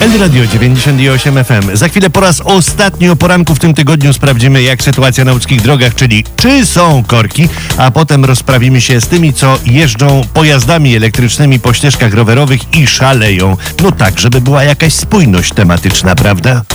Radio 98 FM. Za chwilę po raz ostatni o poranku w tym tygodniu sprawdzimy, jak sytuacja na łódzkich drogach, czyli czy są korki, a potem rozprawimy się z tymi, co jeżdżą pojazdami elektrycznymi po ścieżkach rowerowych i szaleją. No tak, żeby była jakaś spójność tematyczna, prawda?